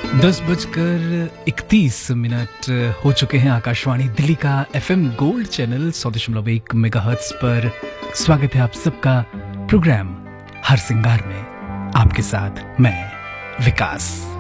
10:31 हो चुके हैं। आकाशवाणी दिल्ली का FM गोल्ड चैनल 100.1 मेगाहर्ट्ज पर स्वागत है आप सबका प्रोग्राम हर सिंगार में। आपके साथ मैं विकास।